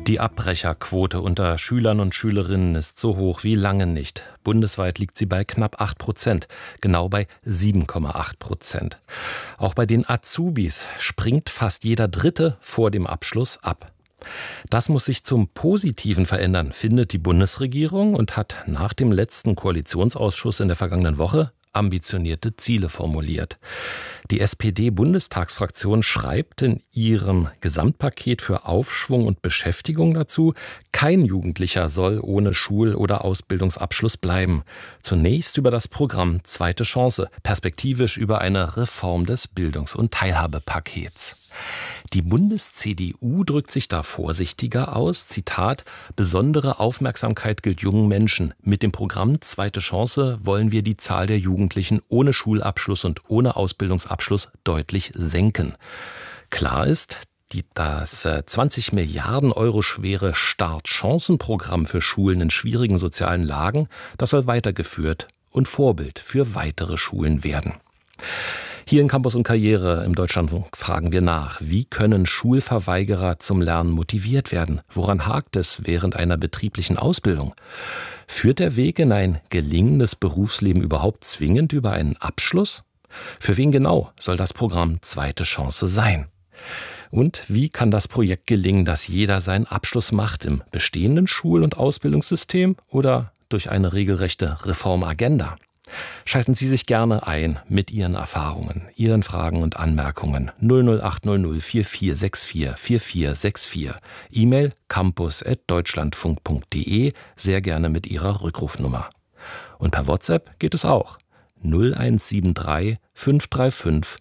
Die Abbrecherquote unter Schülern und Schülerinnen ist so hoch wie lange nicht. Bundesweit liegt sie bei knapp 8%, genau bei 7,8%. Auch bei den Azubis springt fast jeder Dritte vor dem Abschluss ab. Das muss sich zum Positiven verändern, findet die Bundesregierung und hat nach dem letzten Koalitionsausschuss in der vergangenen Woche ambitionierte Ziele formuliert. Die SPD-Bundestagsfraktion schreibt in ihrem Gesamtpaket für Aufschwung und Beschäftigung dazu, kein Jugendlicher soll ohne Schul- oder Ausbildungsabschluss bleiben. Zunächst über das Programm Zweite Chance, perspektivisch über eine Reform des Bildungs- und Teilhabepakets. Die Bundes-CDU drückt sich da vorsichtiger aus. Zitat: Besondere Aufmerksamkeit gilt jungen Menschen. Mit dem Programm Zweite Chance wollen wir die Zahl der Jugendlichen ohne Schulabschluss und ohne Ausbildungsabschluss deutlich senken. Klar ist, das 20 Milliarden Euro schwere Startchancenprogramm für Schulen in schwierigen sozialen Lagen, das soll weitergeführt und Vorbild für weitere Schulen werden. Hier in Campus und Karriere im Deutschlandfunk fragen wir nach, wie können Schulverweigerer zum Lernen motiviert werden? Woran hakt es während einer betrieblichen Ausbildung? Führt der Weg in ein gelingendes Berufsleben überhaupt zwingend über einen Abschluss? Für wen genau soll das Programm Zweite Chance sein? Und wie kann das Projekt gelingen, dass jeder seinen Abschluss macht im bestehenden Schul- und Ausbildungssystem oder durch eine regelrechte Reformagenda? Schalten Sie sich gerne ein mit Ihren Erfahrungen, Ihren Fragen und Anmerkungen. 00800 4464 4464. E-Mail campus@deutschlandfunk.de, sehr gerne mit Ihrer Rückrufnummer. Und per WhatsApp geht es auch. 0173 535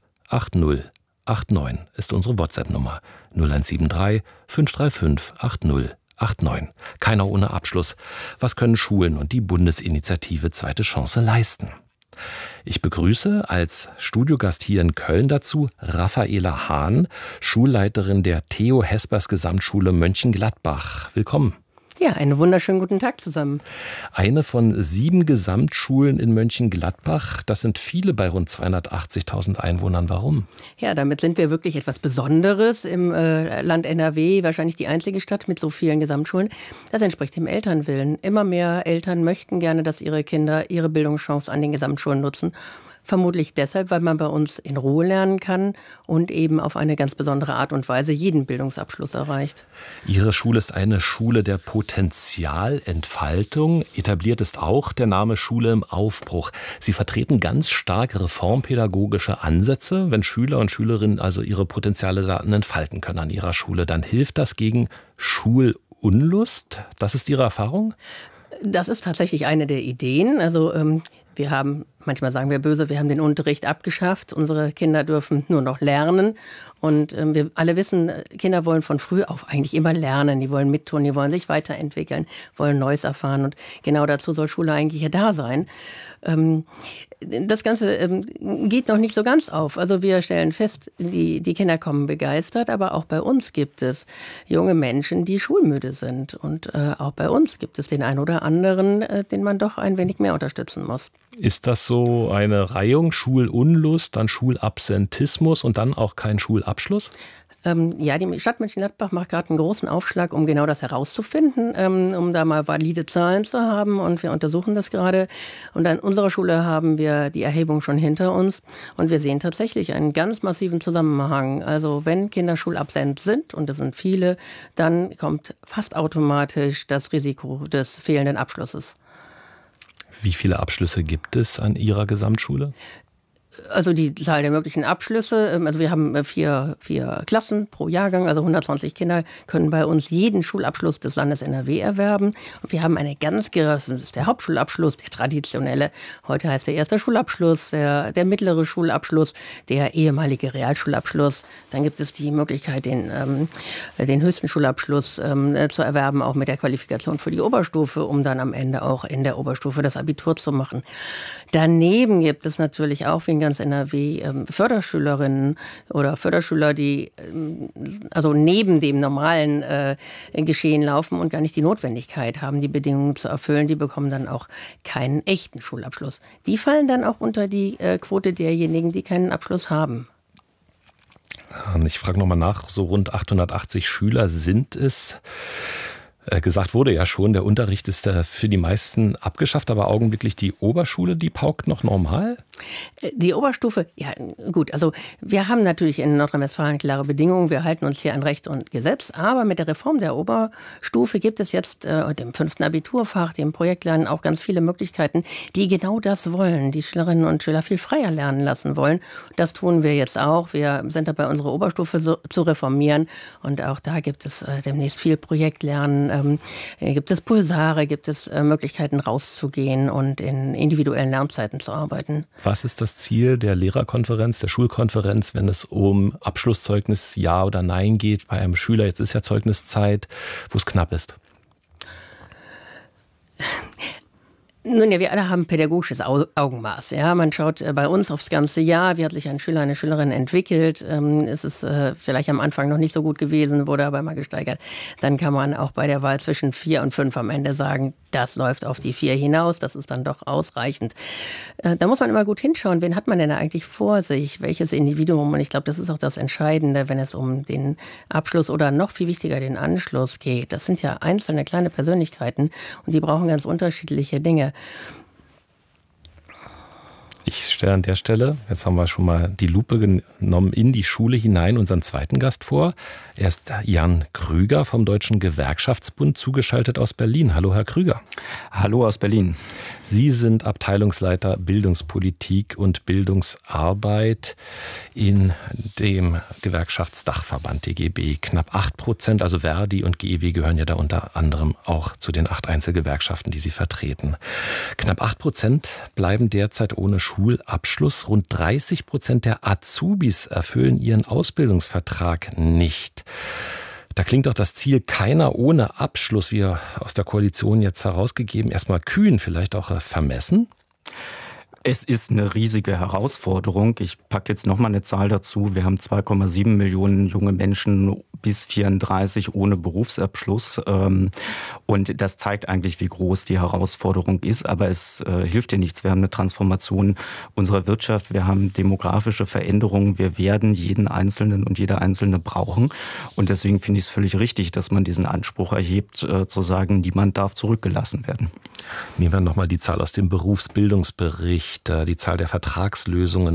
8089 ist unsere WhatsApp-Nummer. 0173 535 8089. Keiner ohne Abschluss. Was können Schulen und die Bundesinitiative Zweite Chance leisten? Ich begrüße als Studiogast hier in Köln dazu Raffaela Hahn, Schulleiterin der Theo Hespers Gesamtschule Mönchengladbach. Willkommen. Ja, einen wunderschönen guten Tag zusammen. Eine von 7 Gesamtschulen in Mönchengladbach. Das sind viele bei rund 280.000 Einwohnern. Warum? Ja, damit sind wir wirklich etwas Besonderes im Land NRW. Wahrscheinlich die einzige Stadt mit so vielen Gesamtschulen. Das entspricht dem Elternwillen. Immer mehr Eltern möchten gerne, dass ihre Kinder ihre Bildungschance an den Gesamtschulen nutzen. Vermutlich deshalb, weil man bei uns in Ruhe lernen kann und eben auf eine ganz besondere Art und Weise jeden Bildungsabschluss erreicht. Ihre Schule ist eine Schule der Potenzialentfaltung. Etabliert ist auch der Name Schule im Aufbruch. Sie vertreten ganz stark reformpädagogische Ansätze. Wenn Schüler und Schülerinnen also ihre Potenziale dann entfalten können an ihrer Schule, dann hilft das gegen Schulunlust. Das ist Ihre Erfahrung? Das ist tatsächlich eine der Ideen. Also wir haben, manchmal sagen wir böse, wir haben den Unterricht abgeschafft. Unsere Kinder dürfen nur noch lernen. Und wir alle wissen, Kinder wollen von früh auf eigentlich immer lernen. Die wollen mittun, die wollen sich weiterentwickeln, wollen Neues erfahren. Und genau dazu soll Schule eigentlich ja da sein. Das Ganze geht noch nicht so ganz auf. Also wir stellen fest, die Kinder kommen begeistert, aber auch bei uns gibt es junge Menschen, die schulmüde sind. Und auch bei uns gibt es den einen oder anderen, den man doch ein wenig mehr unterstützen muss. Ist das so eine Reihung, Schulunlust, dann Schulabsentismus und dann auch kein Schulabschluss? Ja, die Stadt Mönchengladbach macht gerade einen großen Aufschlag, um genau das herauszufinden, um da mal valide Zahlen zu haben. Und wir untersuchen das gerade. Und an unserer Schule haben wir die Erhebung schon hinter uns. Und wir sehen tatsächlich einen ganz massiven Zusammenhang. Also wenn Kinder schulabsent sind, und das sind viele, dann kommt fast automatisch das Risiko des fehlenden Abschlusses. Wie viele Abschlüsse gibt es an Ihrer Gesamtschule? Also die Zahl der möglichen Abschlüsse, also wir haben vier Klassen pro Jahrgang, also 120 Kinder können bei uns jeden Schulabschluss des Landes NRW erwerben. Und wir haben eine das ist der Hauptschulabschluss, der traditionelle. Heute heißt der erste Schulabschluss, der mittlere Schulabschluss, der ehemalige Realschulabschluss. Dann gibt es die Möglichkeit, den höchsten Schulabschluss zu erwerben, auch mit der Qualifikation für die Oberstufe, um dann am Ende auch in der Oberstufe das Abitur zu machen. Daneben gibt es natürlich auch wie in ganz NRW Förderschülerinnen oder Förderschüler, die also neben dem normalen Geschehen laufen und gar nicht die Notwendigkeit haben, die Bedingungen zu erfüllen. Die bekommen dann auch keinen echten Schulabschluss. Die fallen dann auch unter die Quote derjenigen, die keinen Abschluss haben. Ich frage nochmal nach, so rund 880 Schüler sind es. Gesagt wurde ja schon, der Unterricht ist für die meisten abgeschafft, aber augenblicklich die Oberschule, die paukt noch normal? Die Oberstufe, ja gut, also wir haben natürlich in Nordrhein-Westfalen klare Bedingungen, wir halten uns hier an Recht und Gesetz, aber mit der Reform der Oberstufe gibt es jetzt dem 5. Abiturfach, dem Projektlernen auch ganz viele Möglichkeiten, die genau das wollen, die Schülerinnen und Schüler viel freier lernen lassen wollen. Das tun wir jetzt auch, wir sind dabei, unsere Oberstufe zu reformieren und auch da gibt es demnächst viel Projektlernen, gibt es Pulsare, gibt es Möglichkeiten rauszugehen und in individuellen Lernzeiten zu arbeiten. Was ist das Ziel der Lehrerkonferenz, der Schulkonferenz, wenn es um Abschlusszeugnis Ja oder Nein geht bei einem Schüler? Jetzt ist ja Zeugniszeit, wo es knapp ist. Nun ja, wir alle haben pädagogisches Augenmaß. Ja, man schaut bei uns aufs ganze Jahr, wie hat sich ein Schüler, eine Schülerin entwickelt. Es ist vielleicht am Anfang noch nicht so gut gewesen, wurde aber mal gesteigert. Dann kann man auch bei der Wahl zwischen 4 und 5 am Ende sagen, das läuft auf die 4 hinaus, das ist dann doch ausreichend. Da muss man immer gut hinschauen, wen hat man denn da eigentlich vor sich, welches Individuum? Und ich glaube, das ist auch das Entscheidende, wenn es um den Abschluss oder noch viel wichtiger den Anschluss geht. Das sind ja einzelne kleine Persönlichkeiten und die brauchen ganz unterschiedliche Dinge. Ich stelle an der Stelle, jetzt haben wir schon mal die Lupe genommen, in die Schule hinein unseren zweiten Gast vor. Er ist Jan Krüger vom Deutschen Gewerkschaftsbund, zugeschaltet aus Berlin. Hallo, Herr Krüger. Hallo aus Berlin. Sie sind Abteilungsleiter Bildungspolitik und Bildungsarbeit in dem Gewerkschaftsdachverband DGB. Knapp 8%, also Verdi und GEW gehören ja da unter anderem auch zu den 8 Einzelgewerkschaften, die Sie vertreten. Knapp 8% bleiben derzeit ohne Schulabschluss. Rund 30% der Azubis erfüllen ihren Ausbildungsvertrag nicht. Da klingt doch das Ziel keiner ohne Abschluss, wie aus der Koalition jetzt herausgegeben, erstmal kühn, vielleicht auch vermessen. Es ist eine riesige Herausforderung. Ich packe jetzt nochmal eine Zahl dazu. Wir haben 2,7 Millionen junge Menschen bis 34 ohne Berufsabschluss. Und das zeigt eigentlich, wie groß die Herausforderung ist. Aber es hilft dir nichts. Wir haben eine Transformation unserer Wirtschaft. Wir haben demografische Veränderungen. Wir werden jeden Einzelnen und jede Einzelne brauchen. Und deswegen finde ich es völlig richtig, dass man diesen Anspruch erhebt, zu sagen, niemand darf zurückgelassen werden. Nehmen wir nochmal die Zahl aus dem Berufsbildungsbericht. Die Zahl der Vertragslösungen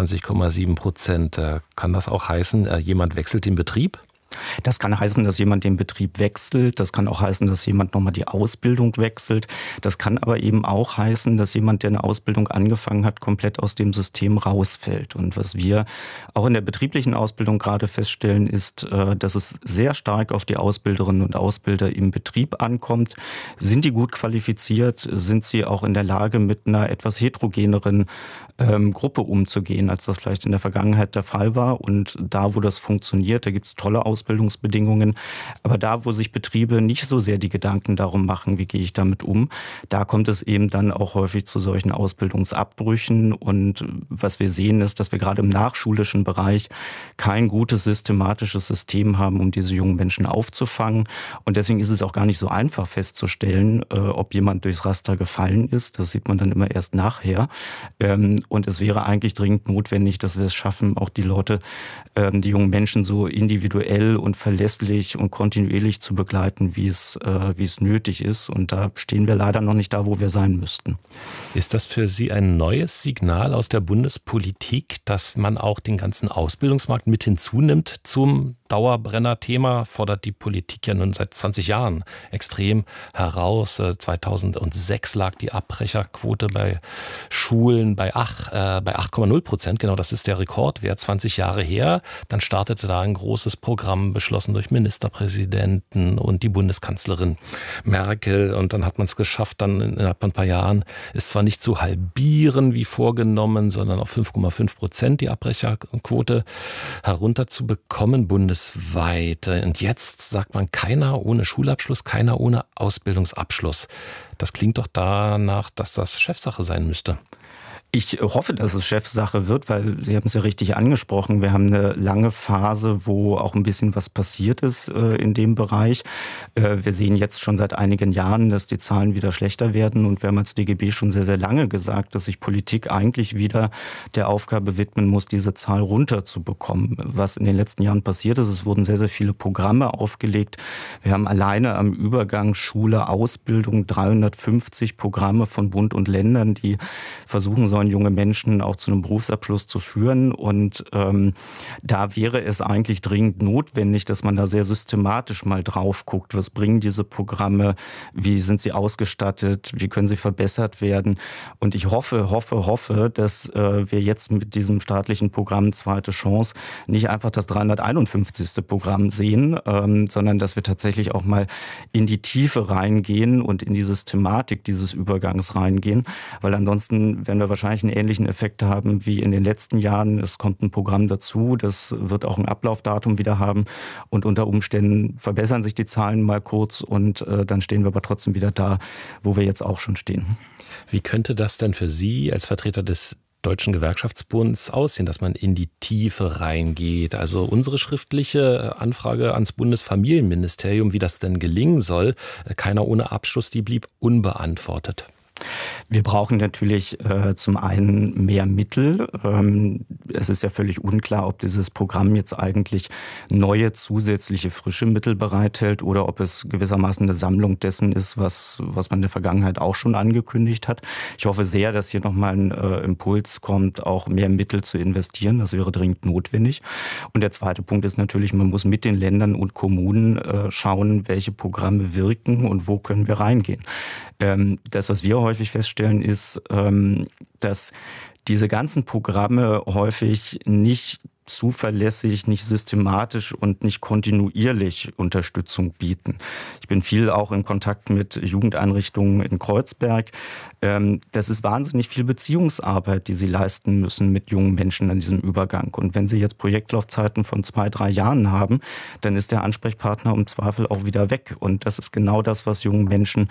29,7%. Kann das auch heißen, jemand wechselt den Betrieb? Das kann heißen, dass jemand den Betrieb wechselt. Das kann auch heißen, dass jemand nochmal die Ausbildung wechselt. Das kann aber eben auch heißen, dass jemand, der eine Ausbildung angefangen hat, komplett aus dem System rausfällt. Und was wir auch in der betrieblichen Ausbildung gerade feststellen, ist, dass es sehr stark auf die Ausbilderinnen und Ausbilder im Betrieb ankommt. Sind die gut qualifiziert? Sind sie auch in der Lage, mit einer etwas heterogeneren Gruppe umzugehen, als das vielleicht in der Vergangenheit der Fall war? Und da, wo das funktioniert, da gibt es tolle Ausbildungsbedingungen. Aber da, wo sich Betriebe nicht so sehr die Gedanken darum machen, wie gehe ich damit um, da kommt es eben dann auch häufig zu solchen Ausbildungsabbrüchen. Und was wir sehen, ist, dass wir gerade im nachschulischen Bereich kein gutes systematisches System haben, um diese jungen Menschen aufzufangen. Und deswegen ist es auch gar nicht so einfach festzustellen, ob jemand durchs Raster gefallen ist. Das sieht man dann immer erst nachher. Und es wäre eigentlich dringend notwendig, dass wir es schaffen, auch die Leute, die jungen Menschen so individuell und verlässlich und kontinuierlich zu begleiten, wie es nötig ist. Und da stehen wir leider noch nicht da, wo wir sein müssten. Ist das für Sie ein neues Signal aus der Bundespolitik, dass man auch den ganzen Ausbildungsmarkt mit hinzunimmt zum Dauerbrenner-Thema? Fordert die Politik ja nun seit 20 Jahren extrem heraus. 2006 lag die Abbrecherquote bei Schulen bei 8,0%. Genau, das ist der Rekordwert, 20 Jahre her. Dann startete da ein großes Programm, beschlossen durch Ministerpräsidenten und die Bundeskanzlerin Merkel. Und dann hat man es geschafft, dann innerhalb von ein paar Jahren ist zwar nicht zu halbieren wie vorgenommen, sondern auf 5,5% die Abbrecherquote herunterzubekommen bundesweit. Und jetzt sagt man, keiner ohne Schulabschluss, keiner ohne Ausbildungsabschluss. Das klingt doch danach, dass das Chefsache sein müsste. Ich hoffe, dass es Chefsache wird, weil Sie haben es ja richtig angesprochen. Wir haben eine lange Phase, wo auch ein bisschen was passiert ist in dem Bereich. Wir sehen jetzt schon seit einigen Jahren, dass die Zahlen wieder schlechter werden. Und wir haben als DGB schon sehr, sehr lange gesagt, dass sich Politik eigentlich wieder der Aufgabe widmen muss, diese Zahl runterzubekommen. Was in den letzten Jahren passiert ist, es wurden sehr, sehr viele Programme aufgelegt. Wir haben alleine am Übergang Schule, Ausbildung 350 Programme von Bund und Ländern, die versuchen sollen, junge Menschen auch zu einem Berufsabschluss zu führen. Und da wäre es eigentlich dringend notwendig, dass man da sehr systematisch mal drauf guckt. Was bringen diese Programme? Wie sind sie ausgestattet? Wie können sie verbessert werden? Und ich hoffe, dass wir jetzt mit diesem staatlichen Programm Zweite Chance nicht einfach das 351. Programm sehen, sondern dass wir tatsächlich auch mal in die Tiefe reingehen und in die Systematik dieses Übergangs reingehen. Weil ansonsten werden wir wahrscheinlich einen ähnlichen Effekt haben wie in den letzten Jahren. Es kommt ein Programm dazu, das wird auch ein Ablaufdatum wieder haben und unter Umständen verbessern sich die Zahlen mal kurz und dann stehen wir aber trotzdem wieder da, wo wir jetzt auch schon stehen. Wie könnte das denn für Sie als Vertreter des Deutschen Gewerkschaftsbunds aussehen, dass man in die Tiefe reingeht? Also unsere schriftliche Anfrage ans Bundesfamilienministerium, wie das denn gelingen soll, keiner ohne Abschluss, die blieb unbeantwortet. Wir brauchen natürlich zum einen mehr Mittel. Es ist ja völlig unklar, ob dieses Programm jetzt eigentlich neue, zusätzliche, frische Mittel bereithält oder ob es gewissermaßen eine Sammlung dessen ist, was man in der Vergangenheit auch schon angekündigt hat. Ich hoffe sehr, dass hier nochmal ein Impuls kommt, auch mehr Mittel zu investieren. Das wäre dringend notwendig. Und der zweite Punkt ist natürlich, man muss mit den Ländern und Kommunen schauen, welche Programme wirken und wo können wir reingehen. Das, was wir häufig feststellen, ist, dass diese ganzen Programme häufig nicht zuverlässig, nicht systematisch und nicht kontinuierlich Unterstützung bieten. Ich bin viel auch in Kontakt mit Jugendeinrichtungen in Kreuzberg. Das ist wahnsinnig viel Beziehungsarbeit, die sie leisten müssen mit jungen Menschen an diesem Übergang. Und wenn sie jetzt Projektlaufzeiten von 2-3 Jahren haben, dann ist der Ansprechpartner im Zweifel auch wieder weg. Und das ist genau das, was jungen Menschen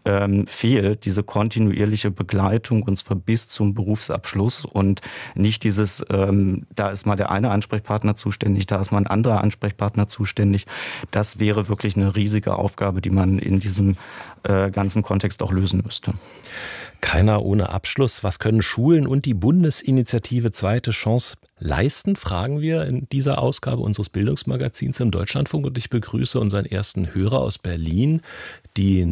fehlt, diese kontinuierliche Begleitung und zwar bis zum Berufsabschluss und nicht dieses, da ist mal der eine Ansprechpartner zuständig, da ist mal ein anderer Ansprechpartner zuständig. Das wäre wirklich eine riesige Aufgabe, die man in diesem ganzen Kontext auch lösen müsste. Keiner ohne Abschluss. Was können Schulen und die Bundesinitiative Zweite Chance leisten, fragen wir in dieser Ausgabe unseres Bildungsmagazins im Deutschlandfunk. Und ich begrüße unseren ersten Hörer aus Berlin, die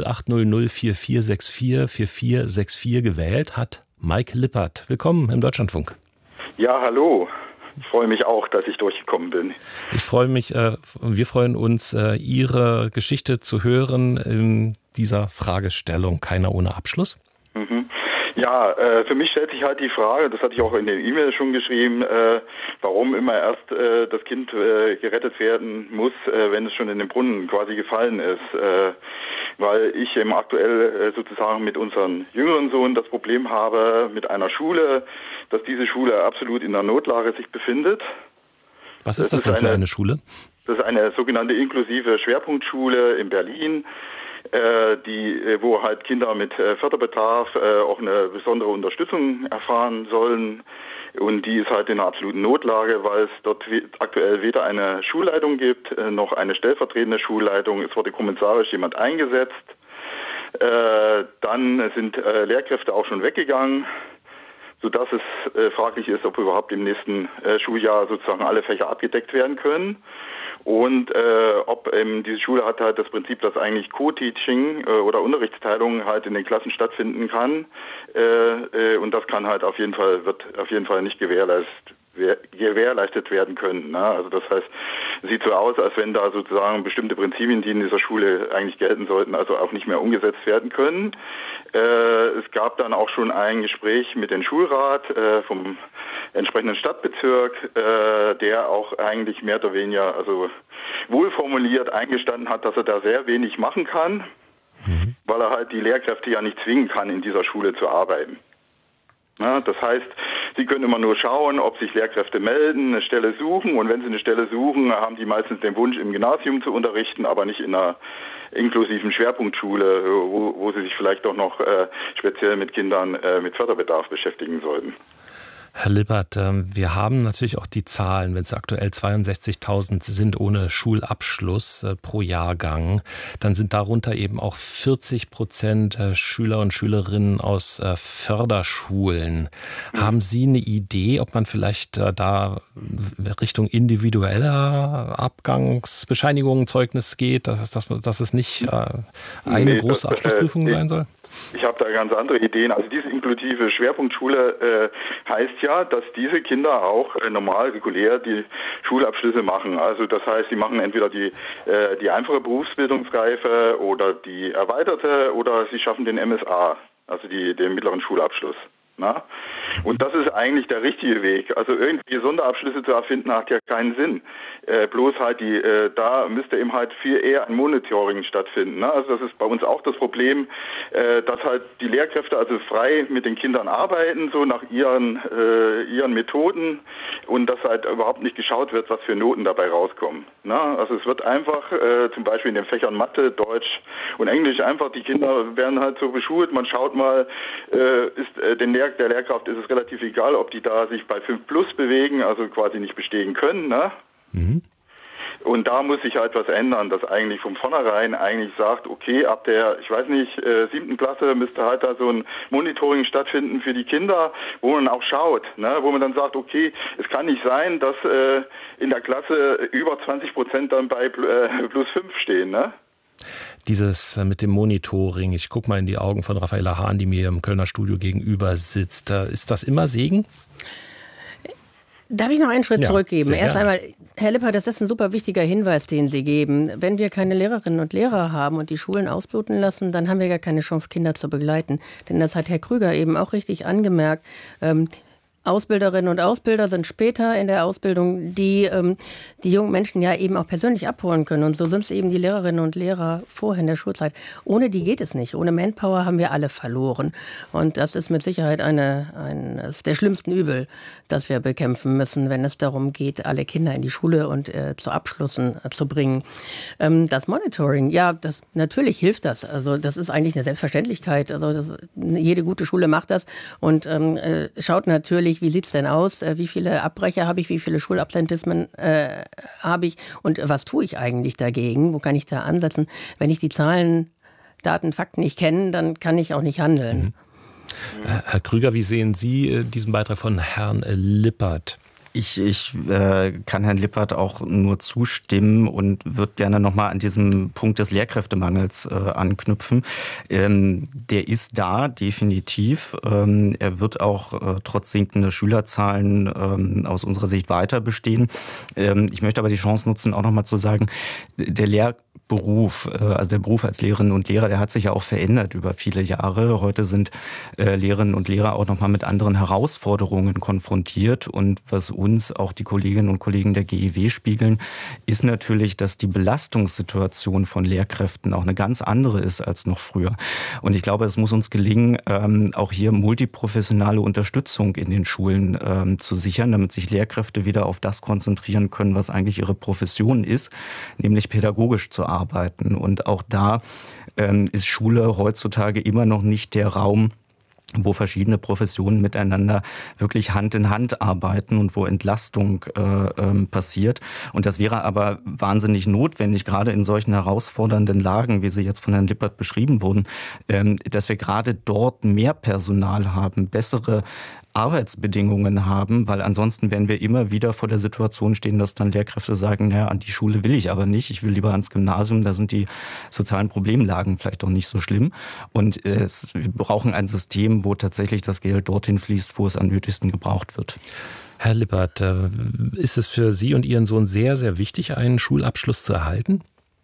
0080044644464 gewählt hat. Mike Lippert, willkommen im Deutschlandfunk. Ja, hallo. Ich freue mich auch, dass ich durchgekommen bin. Ich freue mich, wir freuen uns, Ihre Geschichte zu hören in dieser Fragestellung Keiner ohne Abschluss. Ja, für mich stellt sich halt die Frage, das hatte ich auch in der E-Mail schon geschrieben, warum immer erst das Kind gerettet werden muss, wenn es schon in den Brunnen quasi gefallen ist. Weil ich eben aktuell sozusagen mit unserem jüngeren Sohn das Problem habe mit einer Schule, dass diese Schule absolut in der Notlage sich befindet. Was ist das denn für eine Schule? Das ist eine sogenannte inklusive Schwerpunktschule in Berlin. Wo halt Kinder mit Förderbedarf auch eine besondere Unterstützung erfahren sollen. Und die ist halt in einer absoluten Notlage, weil es dort aktuell weder eine Schulleitung gibt, noch eine stellvertretende Schulleitung. Es wurde kommissarisch jemand eingesetzt. Dann sind Lehrkräfte auch schon weggegangen, sodass es fraglich ist, ob überhaupt im nächsten Schuljahr sozusagen alle Fächer abgedeckt werden können. Und ob diese Schule hat halt das Prinzip, dass eigentlich Co-Teaching oder Unterrichtsteilung halt in den Klassen stattfinden kann. Und das kann halt wird auf jeden Fall nicht gewährleistet werden können. Ne? Also das heißt, es sieht so aus, als wenn da sozusagen bestimmte Prinzipien, die in dieser Schule eigentlich gelten sollten, also auch nicht mehr umgesetzt werden können. Es gab dann auch schon ein Gespräch mit dem Schulrat vom entsprechenden Stadtbezirk, der auch eigentlich mehr oder weniger, also wohlformuliert eingestanden hat, dass er da sehr wenig machen kann, weil er halt die Lehrkräfte ja nicht zwingen kann, in dieser Schule zu arbeiten. Ja, das heißt, Sie können immer nur schauen, ob sich Lehrkräfte melden, eine Stelle suchen, und wenn Sie eine Stelle suchen, haben die meistens den Wunsch, im Gymnasium zu unterrichten, aber nicht in einer inklusiven Schwerpunktschule, wo sie sich vielleicht auch noch speziell mit Kindern mit Förderbedarf beschäftigen sollten. Herr Lippert, wir haben natürlich auch die Zahlen, wenn es aktuell 62.000 sind ohne Schulabschluss pro Jahrgang, dann sind darunter eben auch 40% Schüler und Schülerinnen aus Förderschulen. Haben Sie eine Idee, ob man vielleicht da Richtung individueller Abgangsbescheinigungen, Zeugnis geht, dass es nicht eine große Abschlussprüfung sein soll? Ich habe da ganz andere Ideen. Also diese inklusive Schwerpunktschule heißt ja, dass diese Kinder auch normal, regulär die Schulabschlüsse machen. Also das heißt, sie machen entweder die einfache Berufsbildungsreife oder die erweiterte, oder sie schaffen den MSA, also den mittleren Schulabschluss. Na? Und das ist eigentlich der richtige Weg. Also irgendwie Sonderabschlüsse zu erfinden, hat ja keinen Sinn. Bloß halt da müsste eben halt viel eher ein Monitoring stattfinden. Ne? Also das ist bei uns auch das Problem, dass halt die Lehrkräfte also frei mit den Kindern arbeiten, so nach ihren Methoden, und dass halt überhaupt nicht geschaut wird, was für Noten dabei rauskommen. Ne? Also es wird einfach zum Beispiel in den Fächern Mathe, Deutsch und Englisch einfach, die Kinder werden halt so beschult, man schaut mal, der Lehrkraft ist es relativ egal, ob die da sich bei 5+ bewegen, also quasi nicht bestehen können. Ne? Mhm. Und da muss sich halt was ändern, dass eigentlich von vornherein eigentlich sagt, okay, ab der, 7. Klasse müsste halt da so ein Monitoring stattfinden für die Kinder, wo man auch schaut, ne? Wo man dann sagt, okay, es kann nicht sein, dass in der Klasse über 20% dann bei +5 stehen, ne? Dieses mit dem Monitoring, ich gucke mal in die Augen von Raffaella Hahn, die mir im Kölner Studio gegenüber sitzt. Ist das immer Segen? Darf ich noch einen Schritt zurückgeben? Erst einmal, Herr Lippert, das ist ein super wichtiger Hinweis, den Sie geben. Wenn wir keine Lehrerinnen und Lehrer haben und die Schulen ausbluten lassen, dann haben wir gar keine Chance, Kinder zu begleiten. Denn das hat Herr Krüger eben auch richtig angemerkt. Ausbilderinnen und Ausbilder sind später in der Ausbildung, die die jungen Menschen ja eben auch persönlich abholen können. Und so sind es eben die Lehrerinnen und Lehrer vorher in der Schulzeit. Ohne die geht es nicht. Ohne Manpower haben wir alle verloren. Und das ist mit Sicherheit eines der schlimmsten Übel, das wir bekämpfen müssen, wenn es darum geht, alle Kinder in die Schule und zu Abschlüssen zu bringen. Das Monitoring, ja, natürlich hilft das. Also das ist eigentlich eine Selbstverständlichkeit. Also jede gute Schule macht das und schaut natürlich, wie sieht es denn aus, wie viele Abbrecher habe ich, wie viele Schulabsentismen habe ich und was tue ich eigentlich dagegen, wo kann ich da ansetzen? Wenn ich die Zahlen, Daten, Fakten nicht kenne, dann kann ich auch nicht handeln. Herr Krüger, wie sehen Sie diesen Beitrag von Herrn Lippert? Ich kann Herrn Lippert auch nur zustimmen und würde gerne nochmal an diesem Punkt des Lehrkräftemangels anknüpfen. Der ist da, definitiv. Er wird auch trotz sinkender Schülerzahlen aus unserer Sicht weiter bestehen. Ich möchte aber die Chance nutzen, auch nochmal zu sagen, der Lehrberuf, also der Beruf als Lehrerinnen und Lehrer, der hat sich ja auch verändert über viele Jahre. Heute sind Lehrerinnen und Lehrer auch nochmal mit anderen Herausforderungen konfrontiert. Und was uns auch die Kolleginnen und Kollegen der GEW spiegeln, ist natürlich, dass die Belastungssituation von Lehrkräften auch eine ganz andere ist als noch früher. Und ich glaube, es muss uns gelingen, auch hier multiprofessionale Unterstützung in den Schulen zu sichern, damit sich Lehrkräfte wieder auf das konzentrieren können, was eigentlich ihre Profession ist, nämlich pädagogisch zu arbeiten. Und auch da ist Schule heutzutage immer noch nicht der Raum, wo verschiedene Professionen miteinander wirklich Hand in Hand arbeiten und wo Entlastung passiert. Und das wäre aber wahnsinnig notwendig, gerade in solchen herausfordernden Lagen, wie sie jetzt von Herrn Lippert beschrieben wurden, dass wir gerade dort mehr Personal haben, bessere Arbeitsbedingungen haben, weil ansonsten werden wir immer wieder vor der Situation stehen, dass dann Lehrkräfte sagen, naja, an die Schule will ich aber nicht, ich will lieber ans Gymnasium, da sind die sozialen Problemlagen vielleicht auch nicht so schlimm. Und wir brauchen ein System, wo tatsächlich das Geld dorthin fließt, wo es am nötigsten gebraucht wird. Herr Lippert, ist es für Sie und Ihren Sohn sehr, sehr wichtig, einen Schulabschluss zu erhalten?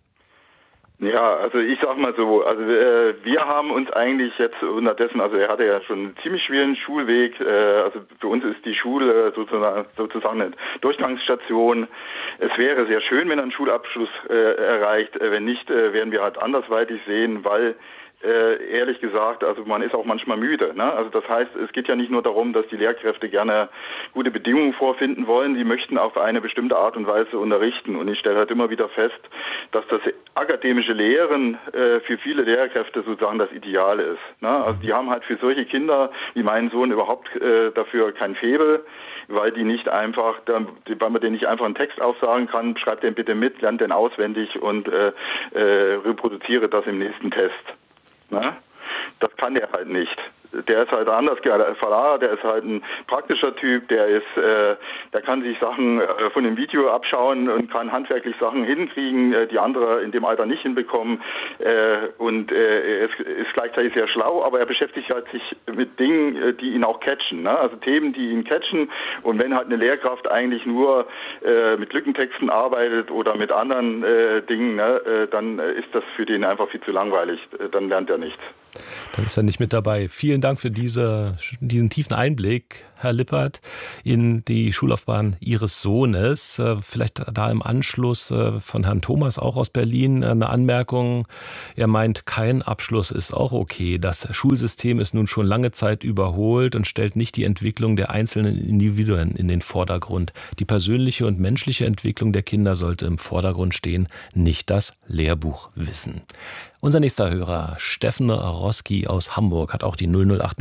Ja, also ich sag mal so, also wir haben uns eigentlich jetzt unterdessen, also er hatte ja schon einen ziemlich schwierigen Schulweg, also für uns ist die Schule sozusagen eine Durchgangsstation. Es wäre sehr schön, wenn er einen Schulabschluss erreicht, wenn nicht, werden wir halt andersweitig sehen, weil ehrlich gesagt, also man ist auch manchmal müde. Ne? Also das heißt, es geht ja nicht nur darum, dass die Lehrkräfte gerne gute Bedingungen vorfinden wollen, die möchten auf eine bestimmte Art und Weise unterrichten. Und ich stelle halt immer wieder fest, dass das akademische Lehren für viele Lehrkräfte sozusagen das Ideale ist. Ne? Also die haben halt für solche Kinder wie mein Sohn überhaupt dafür kein Faible, weil die nicht einfach, weil man denen nicht einfach einen Text aufsagen kann, schreib den bitte mit, lernt den auswendig und reproduziere das im nächsten Test. Ne? Das kann der halt nicht. Der ist halt anders verlagert, der ist halt ein praktischer Typ, der kann sich Sachen von dem Video abschauen und kann handwerklich Sachen hinkriegen, die andere in dem Alter nicht hinbekommen. Und er ist gleichzeitig sehr schlau, aber er beschäftigt halt sich mit Dingen, die ihn auch catchen, ne? Also Themen, die ihn catchen. Und wenn halt eine Lehrkraft eigentlich nur mit Lückentexten arbeitet oder mit anderen Dingen, ne, dann ist das für den einfach viel zu langweilig. Dann lernt er nichts. Dann ist er nicht mit dabei. Vielen Dank für diesen tiefen Einblick, Herr Lippert, in die Schullaufbahn Ihres Sohnes. Vielleicht da im Anschluss von Herrn Thomas, auch aus Berlin, eine Anmerkung. Er meint, kein Abschluss ist auch okay. Das Schulsystem ist nun schon lange Zeit überholt und stellt nicht die Entwicklung der einzelnen Individuen in den Vordergrund. Die persönliche und menschliche Entwicklung der Kinder sollte im Vordergrund stehen, nicht das Lehrbuchwissen. Unser nächster Hörer, Steffen Roski aus Hamburg, hat auch die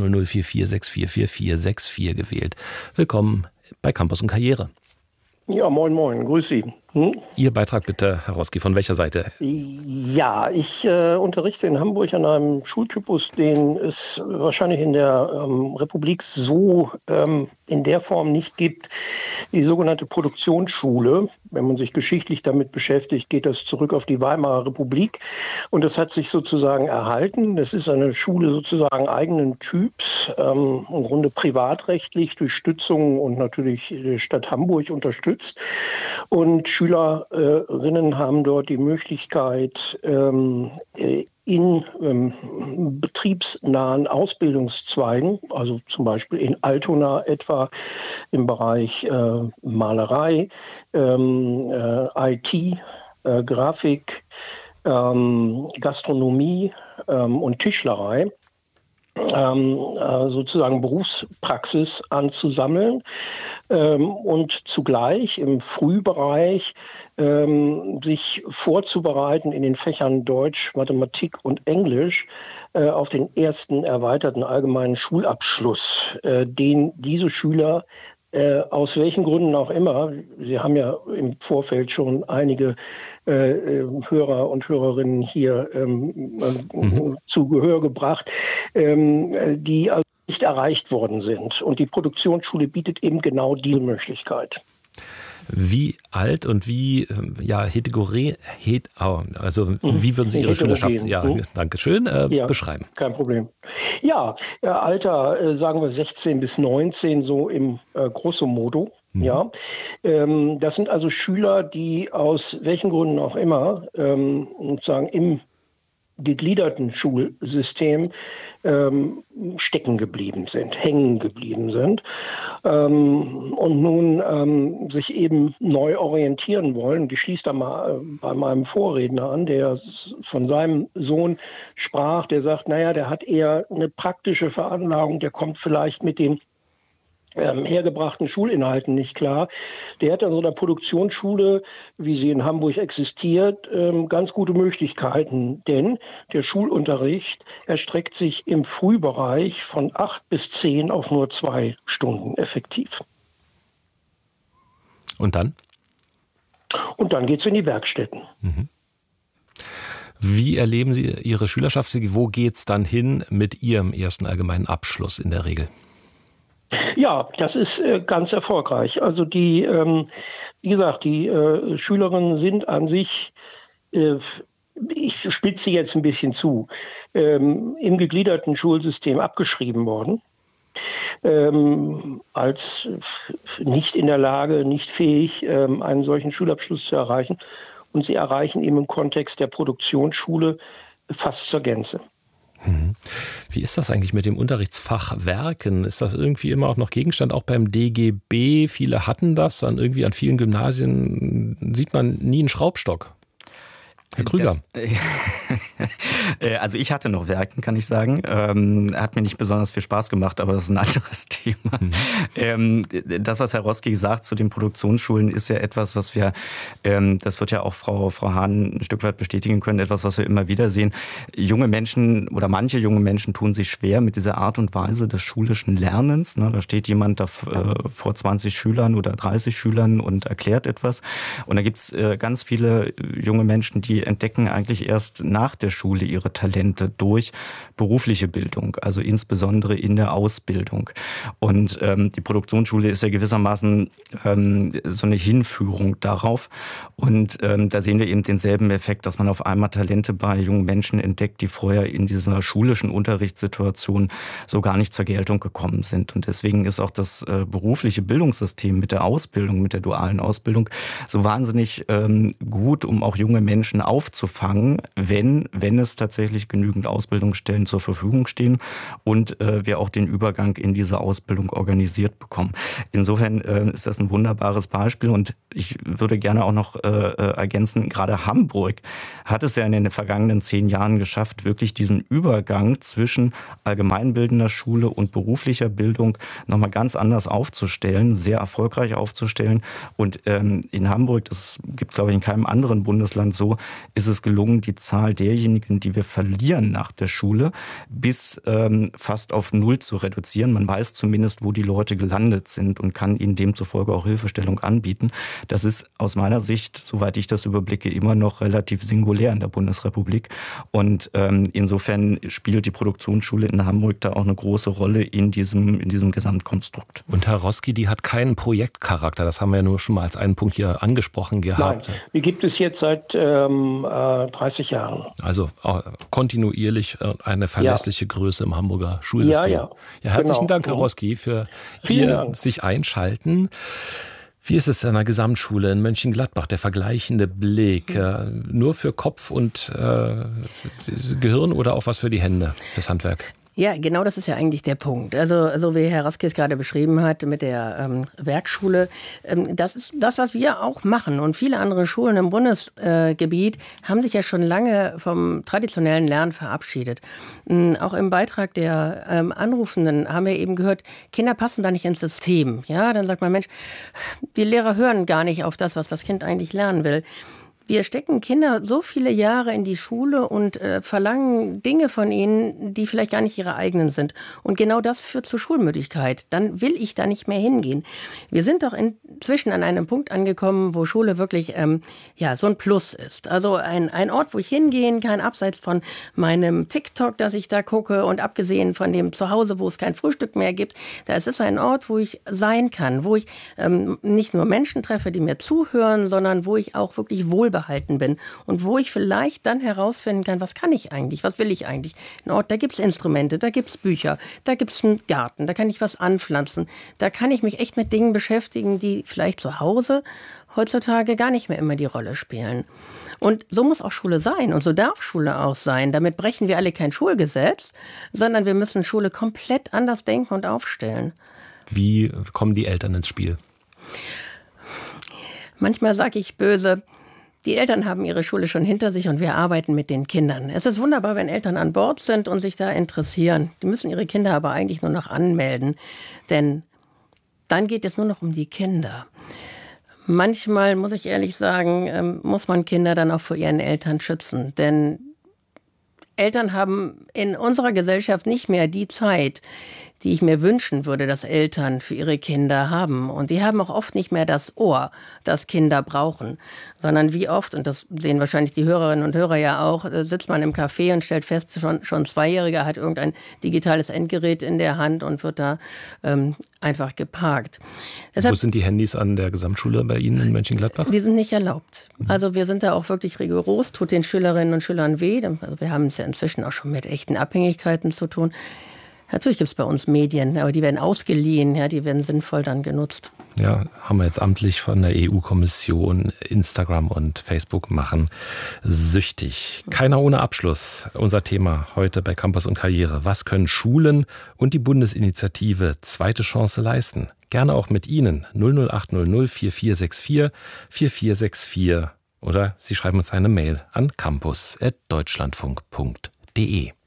0080044644464 gewählt. Willkommen bei Campus und Karriere. Ja, moin, moin, grüß Sie. Ihr Beitrag bitte, Herr Roski, von welcher Seite? Ja, ich unterrichte in Hamburg an einem Schultypus, den es wahrscheinlich in der Republik so in der Form nicht gibt, die sogenannte Produktionsschule. Wenn man sich geschichtlich damit beschäftigt, geht das zurück auf die Weimarer Republik und das hat sich sozusagen erhalten. Das ist eine Schule sozusagen eigenen Typs, im Grunde privatrechtlich durch Stützung und natürlich die Stadt Hamburg unterstützt. Und Schülerinnen haben dort die Möglichkeit, in betriebsnahen Ausbildungszweigen, also zum Beispiel in Altona etwa im Bereich Malerei, IT, Grafik, Gastronomie und Tischlerei, sozusagen Berufspraxis anzusammeln und zugleich im Frühbereich sich vorzubereiten in den Fächern Deutsch, Mathematik und Englisch auf den ersten erweiterten allgemeinen Schulabschluss, den diese Schüler aus welchen Gründen auch immer, Sie haben ja im Vorfeld schon einige Hörer und Hörerinnen hier zu Gehör gebracht, die also nicht erreicht worden sind. Und die Produktionsschule bietet eben genau diese Möglichkeit. Wie alt und wie heterogen, also wie würden Sie Ihre Schülerschaft, Dankeschön, beschreiben? Kein Problem. Ja, Alter, sagen wir 16 bis 19, so im grosso modo. Ja, das sind also Schüler, die aus welchen Gründen auch immer sozusagen im gegliederten Schulsystem stecken geblieben sind, hängen geblieben sind und nun sich eben neu orientieren wollen. Ich schließe da mal bei meinem Vorredner an, der von seinem Sohn sprach, der sagt, naja, der hat eher eine praktische Veranlagung, der kommt vielleicht mit den hergebrachten Schulinhalten nicht klar. Der hat an so einer Produktionsschule, wie sie in Hamburg existiert, ganz gute Möglichkeiten, denn der Schulunterricht erstreckt sich im Frühbereich von 8 bis 10 auf nur 2 Stunden effektiv. Und dann? Und dann geht es in die Werkstätten. Mhm. Wie erleben Sie Ihre Schülerschaft? Wo geht es dann hin mit Ihrem ersten allgemeinen Abschluss in der Regel? Ja, das ist ganz erfolgreich. Also wie gesagt, die Schülerinnen sind an sich, ich spitze jetzt ein bisschen zu, im gegliederten Schulsystem abgeschrieben worden, als nicht in der Lage, nicht fähig, einen solchen Schulabschluss zu erreichen. Und sie erreichen eben im Kontext der Produktionsschule fast zur Gänze. Wie ist das eigentlich mit dem Unterrichtsfach Werken? Ist das irgendwie immer auch noch Gegenstand, auch beim DGB? Viele hatten das, dann irgendwie an vielen Gymnasien sieht man nie einen Schraubstock. Herr Krüger. Also ich hatte noch Werken, kann ich sagen. Hat mir nicht besonders viel Spaß gemacht, aber das ist ein anderes Thema. Das, was Herr Roski sagt zu den Produktionsschulen, ist ja etwas, was wir, das wird ja auch Frau Hahn ein Stück weit bestätigen können, etwas, was wir immer wieder sehen. Junge Menschen oder manche junge Menschen tun sich schwer mit dieser Art und Weise des schulischen Lernens. Da steht jemand da vor 20 Schülern oder 30 Schülern und erklärt etwas. Und da gibt es ganz viele junge Menschen, die entdecken eigentlich erst nach der Schule ihre Talente durch berufliche Bildung, also insbesondere in der Ausbildung. Und die Produktionsschule ist ja gewissermaßen so eine Hinführung darauf. Und da sehen wir eben denselben Effekt, dass man auf einmal Talente bei jungen Menschen entdeckt, die vorher in dieser schulischen Unterrichtssituation so gar nicht zur Geltung gekommen sind. Und deswegen ist auch das berufliche Bildungssystem mit der Ausbildung, mit der dualen Ausbildung so wahnsinnig gut, um auch junge Menschen aufzufangen, wenn es tatsächlich genügend Ausbildungsstellen zur Verfügung stehen und wir auch den Übergang in diese Ausbildung organisiert bekommen. Insofern ist das ein wunderbares Beispiel und ich würde gerne auch noch ergänzen, gerade Hamburg hat es ja in den vergangenen 10 Jahren geschafft, wirklich diesen Übergang zwischen allgemeinbildender Schule und beruflicher Bildung nochmal ganz anders aufzustellen, sehr erfolgreich aufzustellen. Und in Hamburg, das gibt es glaube ich in keinem anderen Bundesland so, ist es gelungen, die Zahl derjenigen, die wir verlieren nach der Schule, bis fast auf 0 zu reduzieren. Man weiß zumindest, wo die Leute gelandet sind und kann ihnen demzufolge auch Hilfestellung anbieten. Das ist aus meiner Sicht, soweit ich das überblicke, immer noch relativ singulär in der Bundesrepublik. Und insofern spielt die Produktionsschule in Hamburg da auch eine große Rolle in diesem Gesamtkonstrukt. Und Herr Roski, die hat keinen Projektcharakter. Das haben wir ja nur schon mal als einen Punkt hier angesprochen gehabt. Nein, die gibt es jetzt seit 30 Jahren. Also kontinuierlich eine verlässliche Größe im Hamburger Schulsystem. Ja, herzlichen Dank, Herr Roski, für Ihr sich einschalten. Wie ist es an der Gesamtschule in Mönchengladbach, der vergleichende Blick? Nur für Kopf und Gehirn oder auch was für die Hände, fürs Handwerk? Ja, genau, das ist ja eigentlich der Punkt. Also wie Herr Roski es gerade beschrieben hat mit der Werkschule, das ist das, was wir auch machen. Und viele andere Schulen im Bundesgebiet haben sich ja schon lange vom traditionellen Lernen verabschiedet. Auch im Beitrag der Anrufenden haben wir eben gehört, Kinder passen da nicht ins System. Ja, dann sagt man, Mensch, die Lehrer hören gar nicht auf das, was das Kind eigentlich lernen will. Wir stecken Kinder so viele Jahre in die Schule und verlangen Dinge von ihnen, die vielleicht gar nicht ihre eigenen sind. Und genau das führt zur Schulmüdigkeit. Dann will ich da nicht mehr hingehen. Wir sind doch inzwischen an einem Punkt angekommen, wo Schule wirklich so ein Plus ist. Also ein Ort, wo ich hingehen kann, abseits von meinem TikTok, das ich da gucke und abgesehen von dem Zuhause, wo es kein Frühstück mehr gibt. Da ist es ein Ort, wo ich sein kann, wo ich nicht nur Menschen treffe, die mir zuhören, sondern wo ich auch wirklich wohlbehalten bin und wo ich vielleicht dann herausfinden kann, was kann ich eigentlich, was will ich eigentlich. Ein Ort, da gibt es Instrumente, da gibt es Bücher, da gibt es einen Garten, da kann ich was anpflanzen, da kann ich mich echt mit Dingen beschäftigen, die vielleicht zu Hause heutzutage gar nicht mehr immer die Rolle spielen. Und so muss auch Schule sein und so darf Schule auch sein. Damit brechen wir alle kein Schulgesetz, sondern wir müssen Schule komplett anders denken und aufstellen. Wie kommen die Eltern ins Spiel? Manchmal sage ich böse, die Eltern haben ihre Schule schon hinter sich und wir arbeiten mit den Kindern. Es ist wunderbar, wenn Eltern an Bord sind und sich da interessieren. Die müssen ihre Kinder aber eigentlich nur noch anmelden, denn dann geht es nur noch um die Kinder. Manchmal, muss ich ehrlich sagen, muss man Kinder dann auch vor ihren Eltern schützen, denn Eltern haben in unserer Gesellschaft nicht mehr die Zeit, die ich mir wünschen würde, dass Eltern für ihre Kinder haben. Und die haben auch oft nicht mehr das Ohr, das Kinder brauchen, sondern wie oft, und das sehen wahrscheinlich die Hörerinnen und Hörer ja auch, sitzt man im Café und stellt fest, schon Zweijähriger hat irgendein digitales Endgerät in der Hand und wird da einfach geparkt. Deshalb, wo sind die Handys an der Gesamtschule bei Ihnen in Mönchengladbach? Die sind nicht erlaubt. Also wir sind da auch wirklich rigoros, tut den Schülerinnen und Schülern weh. Also wir haben es ja inzwischen auch schon mit echten Abhängigkeiten zu tun. Natürlich gibt es bei uns Medien, aber die werden ausgeliehen, ja, die werden sinnvoll dann genutzt. Ja, haben wir jetzt amtlich von der EU-Kommission. Instagram und Facebook machen süchtig. Keiner ohne Abschluss. Unser Thema heute bei Campus und Karriere. Was können Schulen und die Bundesinitiative Zweite Chance leisten? Gerne auch mit Ihnen. 00800 4464 4464 Oder Sie schreiben uns eine Mail an campus@deutschlandfunk.de.